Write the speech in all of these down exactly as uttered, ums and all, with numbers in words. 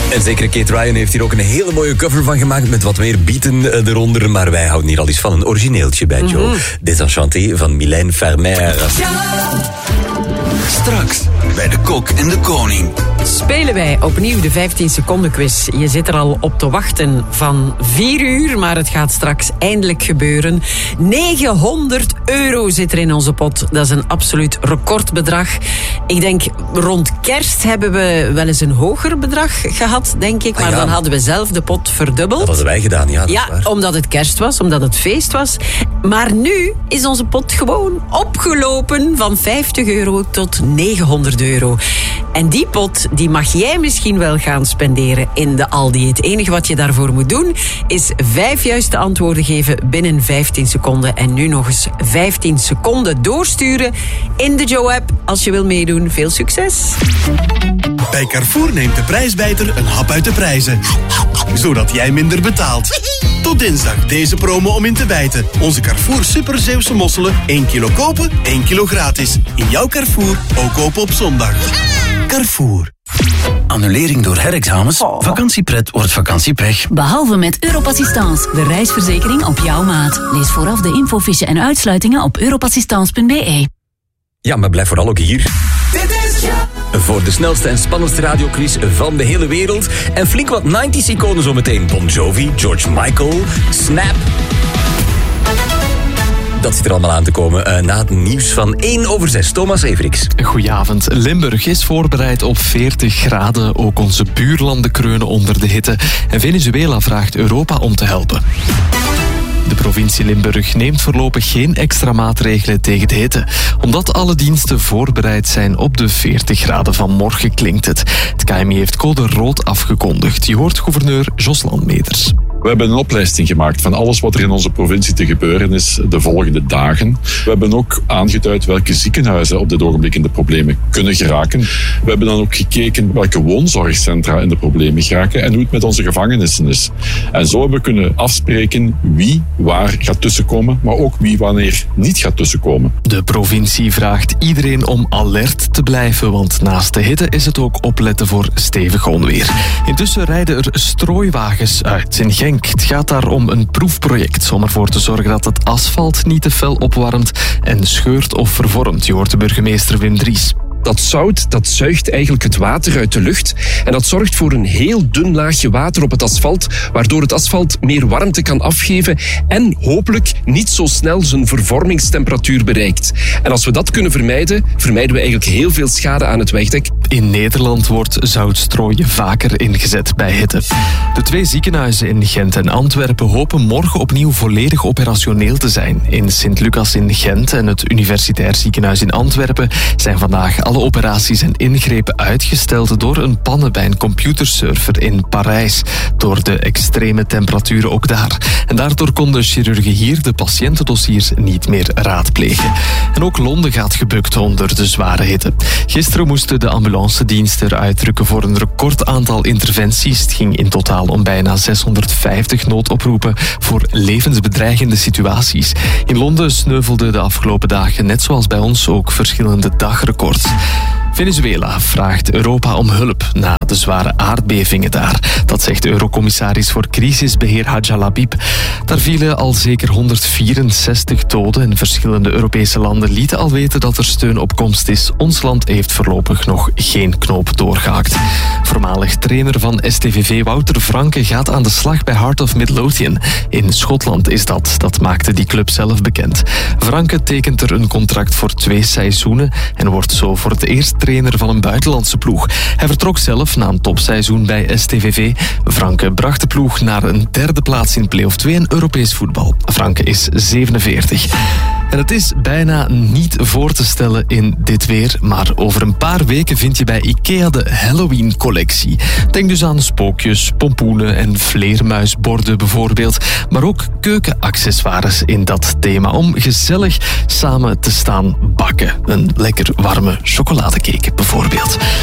En zeker Kate Ryan heeft hier ook een hele mooie cover van gemaakt met wat meer beaten eronder. Maar wij houden hier al eens van een origineeltje bij Joe. Mm-hmm. Désenchanté van Mylène Farmer. Straks bij de Kok en de Koning. Spelen wij opnieuw de vijftien seconden quiz. Je zit er al op te wachten van vier uur, maar het gaat straks eindelijk gebeuren. negenhonderd euro zit er in onze pot. Dat is een absoluut recordbedrag. Ik denk, rond kerst hebben we wel eens een hoger bedrag gehad, denk ik. Maar ah, ja. dan hadden we zelf de pot verdubbeld. Dat hadden wij gedaan, ja. Dat ja, is waar. Omdat het kerst was, omdat het feest was. Maar nu is onze pot gewoon opgelopen van vijftig euro tot negenhonderd euro. En die pot, die mag jij misschien wel gaan spenderen in de Aldi. Het enige wat je daarvoor moet doen, is vijf juiste antwoorden geven binnen vijftien seconden. En nu nog eens vijftien seconden doorsturen in de Joe-app. Als je wil meedoen, veel succes. Bij Carrefour neemt de prijsbijter een hap uit de prijzen. Zodat jij minder betaalt. Tot dinsdag deze promo om in te bijten. Onze Carrefour Super Zeeuwse mosselen. één kilo kopen, één kilo gratis. In jouw Carrefour, ook kopen op zondag. Carrefour. Annulering door herexamens. Oh. Vakantiepret wordt vakantiepech. Behalve met Europassistance, de reisverzekering op jouw maat. Lees vooraf de infofiche en uitsluitingen op europassistance punt b e. Ja, maar blijf vooral ook hier. Dit is ja. Voor de snelste en spannendste radioquiz van de hele wereld. En flink wat negentig iconen zometeen. Bon Jovi, George Michael, Snap. Dat zit er allemaal aan te komen uh, na het nieuws van één over zes. Thomas Everiks. Goedenavond. Limburg is voorbereid op veertig graden. Ook onze buurlanden kreunen onder de hitte. En Venezuela vraagt Europa om te helpen. De provincie Limburg neemt voorlopig geen extra maatregelen tegen de hitte. Omdat alle diensten voorbereid zijn op de veertig graden van morgen, klinkt het. Het K M I heeft code rood afgekondigd. Je hoort gouverneur Jos Landmeters. We hebben een oplijsting gemaakt van alles wat er in onze provincie te gebeuren is de volgende dagen. We hebben ook aangeduid welke ziekenhuizen op dit ogenblik in de problemen kunnen geraken. We hebben dan ook gekeken welke woonzorgcentra in de problemen geraken en hoe het met onze gevangenissen is. En zo hebben we kunnen afspreken wie waar gaat tussenkomen, maar ook wie wanneer niet gaat tussenkomen. De provincie vraagt iedereen om alert te blijven, want naast de hitte is het ook opletten voor stevig onweer. Intussen rijden er strooiwagens uit in Genk. Het gaat daar om een proefproject om ervoor te zorgen dat het asfalt niet te fel opwarmt en scheurt of vervormt. Je hoort de burgemeester Wim Dries. Dat zout, dat zuigt eigenlijk het water uit de lucht en dat zorgt voor een heel dun laagje water op het asfalt, waardoor het asfalt meer warmte kan afgeven en hopelijk niet zo snel zijn vervormingstemperatuur bereikt. En als we dat kunnen vermijden, vermijden we eigenlijk heel veel schade aan het wegdek. In Nederland wordt zoutstrooien vaker ingezet bij hitte. De twee ziekenhuizen in Gent en Antwerpen hopen morgen opnieuw volledig operationeel te zijn. In Sint-Lucas in Gent en het Universitair Ziekenhuis in Antwerpen zijn vandaag alle operaties en ingrepen uitgesteld door een pannen bij een computerserver in Parijs. Door de extreme temperaturen ook daar. En daardoor konden chirurgen hier de patiëntendossiers niet meer raadplegen. En ook Londen gaat gebukt onder de zware hitte. Gisteren moesten de ambulancediensten eruit drukken voor een record aantal interventies. Het ging in totaal om bijna zeshonderdvijftig noodoproepen voor levensbedreigende situaties. In Londen sneuvelden de afgelopen dagen, net zoals bij ons, ook verschillende dagrecords. Venezuela vraagt Europa om hulp na de zware aardbevingen daar. Dat zegt de Eurocommissaris voor crisisbeheer Hadja Labib. Daar vielen al zeker honderdvierenzestig doden en verschillende Europese landen lieten al weten dat er steun op komst is. Ons land heeft voorlopig nog geen knoop doorgehakt. Voormalig trainer van S T V V Wouter Franke gaat aan de slag bij Heart of Midlothian. In Schotland is dat. Dat maakte die club zelf bekend. Franke tekent er een contract voor twee seizoenen en wordt zo voor het eerst trainer van een buitenlandse ploeg. Hij vertrok zelf na een topseizoen bij S T V V. Franke bracht de ploeg naar een derde plaats in play-off twee in Europees voetbal. Franke is zevenenveertig. En het is bijna niet voor te stellen in dit weer, maar over een paar weken vind je bij IKEA de Halloween-collectie. Denk dus aan spookjes, pompoenen en vleermuisborden bijvoorbeeld, maar ook keukenaccessoires in dat thema om gezellig samen te staan bakken. Een lekker warme chocoladecake bijvoorbeeld.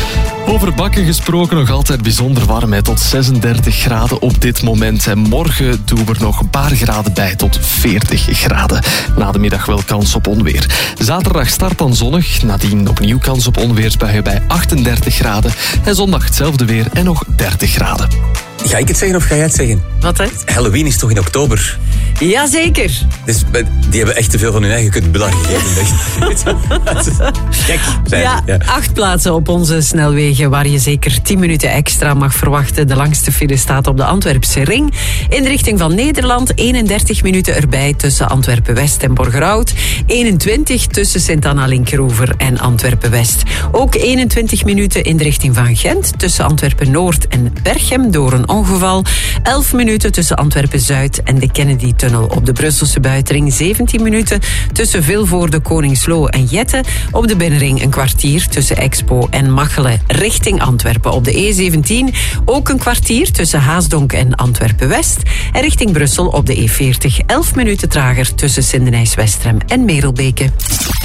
Over bakken gesproken, nog altijd bijzonder warm, hè, tot zesendertig graden op dit moment. En morgen doen we er nog een paar graden bij, tot veertig graden. Na de middag wel kans op onweer. Zaterdag start dan zonnig, nadien opnieuw kans op onweersbuien bij achtendertig graden. En zondag hetzelfde weer en nog dertig graden. Ga ik het zeggen of ga jij het zeggen? Wat hè? Halloween is toch in oktober? Jazeker. Dus die hebben echt te veel van hun eigen kutbullar gegeten. Kijk, zijn Ja, ja. acht plaatsen op onze snelwegen waar je zeker tien minuten extra mag verwachten. De langste file staat op de Antwerpse ring. In de richting van Nederland, eenendertig minuten erbij tussen Antwerpen-West en Borgerhout. eenentwintig tussen Sint-Anna-Linkeroever en Antwerpen-West. Ook eenentwintig minuten in de richting van Gent tussen Antwerpen-Noord en Berchem door een ongeval. elf minuten tussen Antwerpen-Zuid en de Kennedy-tunnel op de Brusselse buitenring. zeventien minuten tussen Vilvoorde, Koningsloo en Jette. Op de binnenring een kwartier tussen Expo en Machelen richting Antwerpen. Op de E zeventien ook een kwartier tussen Haasdonk en Antwerpen-West. En richting Brussel op de E veertig elf minuten trager tussen Sindenijs-Westrem en Merelbeke.